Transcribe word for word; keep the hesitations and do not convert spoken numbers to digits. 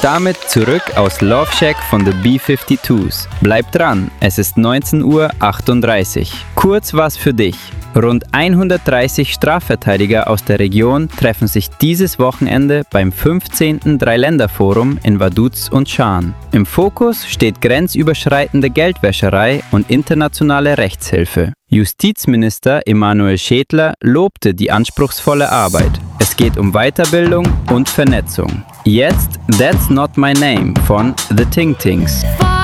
damit zurück aus Love Shack von The B fünfundfünfzigers. Bleib dran, es ist neunzehn Uhr achtunddreißig. Kurz was für dich. Rund hundertdreißig Strafverteidiger aus der Region treffen sich dieses Wochenende beim fünfzehnten Dreiländerforum in Vaduz und Schaan. Im Fokus steht grenzüberschreitende Geldwäscherei und internationale Rechtshilfe. Justizminister Emanuel Schädler lobte die anspruchsvolle Arbeit. Es geht um Weiterbildung und Vernetzung. Jetzt That's Not My Name von The Ting Tings.